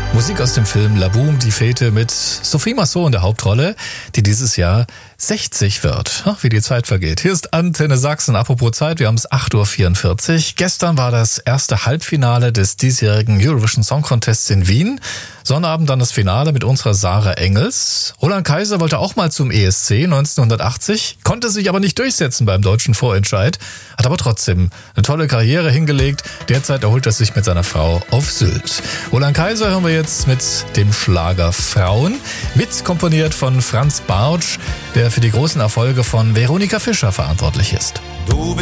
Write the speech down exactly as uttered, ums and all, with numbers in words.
Musik aus dem Film La Boum, die Fete mit Sophie Massot in der Hauptrolle, die dieses Jahr sechzig wird. Ach, wie die Zeit vergeht. Hier ist Antenne Sachsen. Apropos Zeit, wir haben es acht Uhr vierundvierzig. Gestern war das erste Halbfinale des diesjährigen Eurovision Song Contests in Wien. Sonnabend dann das Finale mit unserer Sarah Engels. Roland Kaiser wollte auch mal zum E S C neunzehnhundertachtzig, konnte sich aber nicht durchsetzen beim deutschen Vorentscheid, hat aber trotzdem eine tolle Karriere hingelegt. Derzeit erholt er sich mit seiner Frau auf Sylt. Roland Kaiser hören wir jetzt mit dem Schlager Frauen, mitkomponiert von Franz Bartsch, der für die großen Erfolge von Veronika Fischer verantwortlich ist. Du